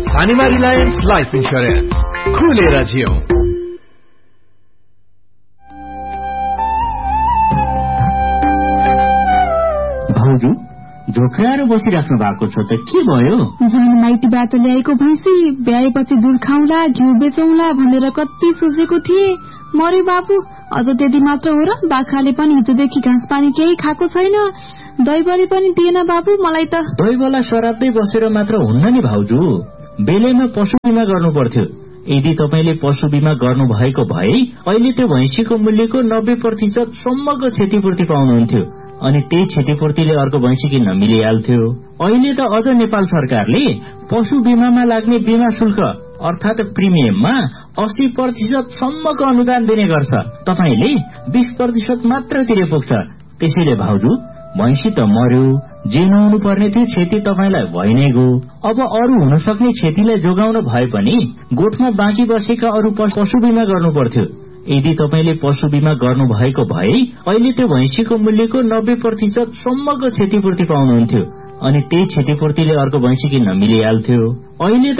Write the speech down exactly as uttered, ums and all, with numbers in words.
राजधानीमा Reliance life insurance, खुलेर जियौं। भाउजू झोक्राएर बसिराख्नु भएको छ त, के भयो? झन् माइतीबाट ल्याएको भैँसी ब्याएपछि दुध खाउँला, घिउ बेचौला भनेर कति सोचेको थिए। मरे बाबु, अझ त्यति मात्र हो र? बाख्राले पनि हिजोदेखि घाँस पानी केही खाएको छैन, दैवले पनि दिएन बाबु मलाई त। दैवलाई सराप्दै बसेर मात्र हुन्न नि भाउजू, बेलैमा पशु बिमा गर्नु पर्थ्यो। यदि तपाईले पशु बिमा गर्नु भएको भए अहिले त्यो भैँसीको मूल्यको नब्बे प्रतिशत सम्मको क्षतिपूर्ति पाउनुहुन्थ्यो, अनि त्यही क्षतिपूर्तिले अर्को भैँसी किन्न मिलिहाल्थ्यो। अहिले त अझ नेपाल सरकारले पशु बिमामा लाग्ने बिमा शुल्क अर्थात प्रिमियममा अस्सी प्रतिशत सम्मको अनुदान दिने गर्छ। तपाईले बीस प्रतिशत मात्र तिरे पुग्छ। त्यसैले भाउजू, भैँसी त मर्यो, जे नहुनु पर्ने थियो क्षति तपाईलाई भइ नै गयो। अब अरू हुन सक्ने क्षतिलाई जोगाउन भए पनि गोठमा बाँकी बसेका अरू पशु बिमा गर्नु पर्थ्यो। यदि तपाईले पशु बिमा गर्नु भएको भए अहिले त्यो भैँसीको मूल्यको नब्बे प्रतिशत सम्मको क्षतिपूर्ति पाउनुहुन्थ्यो, अनि त्यही क्षतिपूर्तिले अर्को भैँसी किन्न मिलिहाल्थ्यो। अहिले